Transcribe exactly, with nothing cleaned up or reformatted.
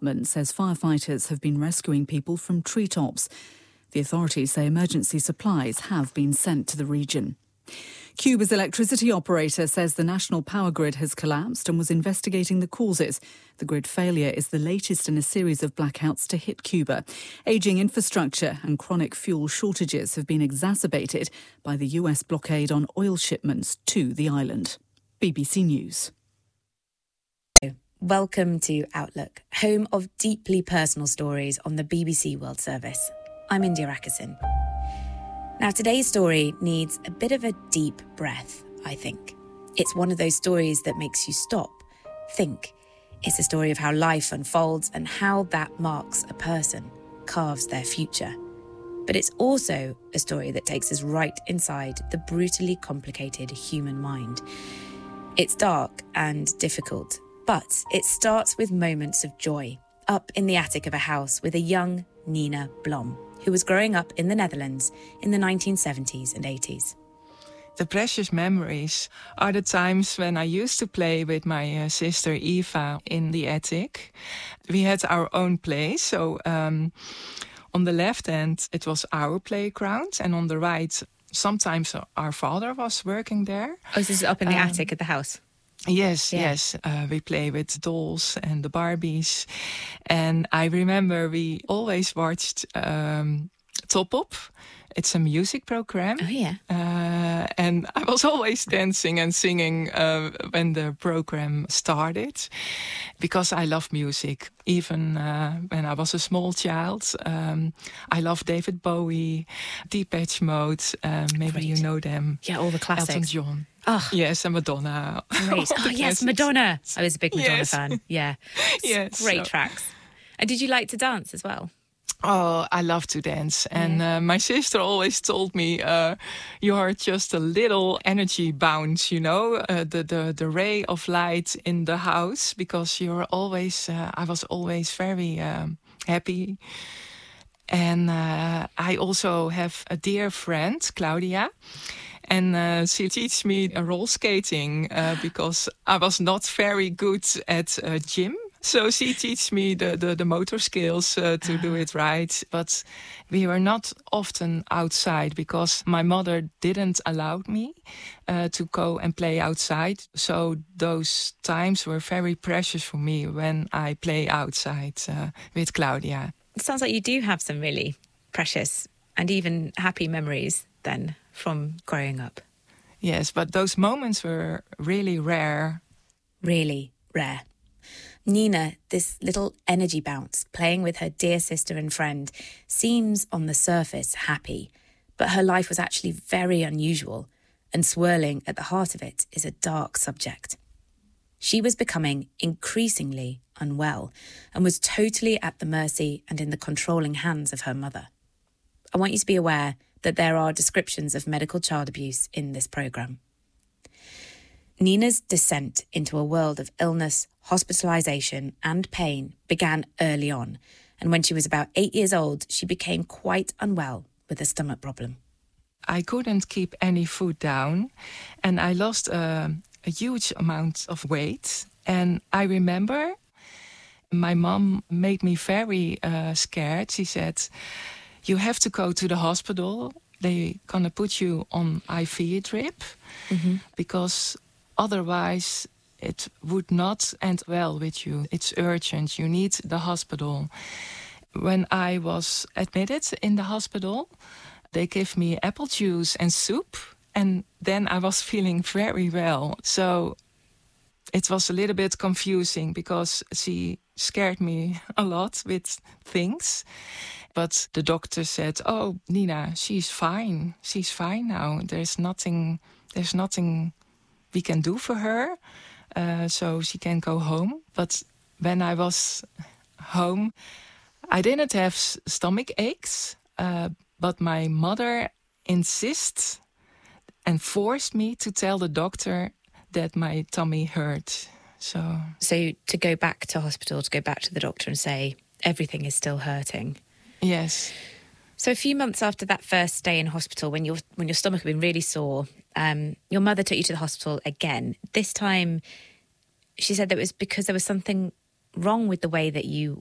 Department says firefighters have been rescuing people from treetops. The authorities say emergency supplies have been sent to the region. Cuba's electricity operator says the national power grid has collapsed and was investigating the causes. The grid failure is the latest in a series of blackouts to hit Cuba. Ageing infrastructure and chronic fuel shortages have been exacerbated by the U S blockade on oil shipments to the island. B B C News. Welcome to Outlook, home of deeply personal stories on the B B C World Service. I'm India Ackerson. Now, today's story needs a bit of a deep breath, I think. It's one of those stories that makes you stop, think. It's a story of how life unfolds and how that marks a person, carves their future. But it's also a story that takes us right inside the brutally complicated human mind. It's dark and difficult, but it starts with moments of joy, up in the attic of a house with a young Nina Blom, who was growing up in the Netherlands in the nineteen seventies and eighties. The precious memories are the times when I used to play with my uh, sister Eva in the attic. We had our own place, so um, on the left hand it was our playground, and on the right sometimes our father was working there. Oh, so this is up in the um, attic at the house? Yes, yeah. yes. Uh, we play with dolls and the Barbies. And I remember we always watched um, Top Op. It's a music program. Oh, yeah. Uh, and I was always dancing and singing uh, when the program started, because I love music. Even uh, when I was a small child, um, I love David Bowie, Depeche Mode. Uh, maybe Great. you know them. Yeah, all the classics. Elton John. Oh, yes, and Madonna. Great. Oh, yes, Madonna. I was a big Madonna Yes. fan. Yeah. Yes. Great so- tracks. And did you like to dance as well? Oh, I love to dance. And uh, my sister always told me, uh, you are just a little energy bounce, you know, uh, the, the, the ray of light in the house, because you're always, uh, I was always very um, happy. And uh, I also have a dear friend, Claudia. And uh, she teaches me uh, roller skating uh, because I was not very good at uh, gym. So she teaches me the, the, the motor skills uh, to do it right. But we were not often outside because my mother didn't allow me uh, to go and play outside. So those times were very precious for me when I play outside uh, with Claudia. It sounds like you do have some really precious and even happy memories then from growing up. Yes, but those moments were really rare. Really rare. Nina, this little energy bounce, playing with her dear sister and friend, seems on the surface happy, but her life was actually very unusual, and swirling at the heart of it is a dark subject. She was becoming increasingly unwell and was totally at the mercy and in the controlling hands of her mother. I want you to be aware that there are descriptions of medical child abuse in this programme. Nina's descent into a world of illness, hospitalisation and pain began early on, and when she was about eight years old, she became quite unwell with a stomach problem. I couldn't keep any food down, and I lost uh, a huge amount of weight. And I remember my mom made me very uh, scared. She said, you have to go to the hospital. They're going to put you on I V drip, mm-hmm. because otherwise it would not end well with you. It's urgent. You need the hospital. When I was admitted in the hospital, they gave me apple juice and soup, and then I was feeling very well. So it was a little bit confusing because she scared me a lot with things. But the doctor said, oh, Nina, she's fine. She's fine now. There's nothing, there's nothing we can do for her. Uh, so she can go home. But when I was home, I didn't have s- stomach aches. Uh, but my mother insists and forced me to tell the doctor that my tummy hurt. So, So to go back to hospital, to go back to the doctor and say, everything is still hurting. yes. So a few months after that first stay in hospital, when your when your stomach had been really sore, um, your mother took you to the hospital again. This time, she said that it was because there was something wrong with the way that you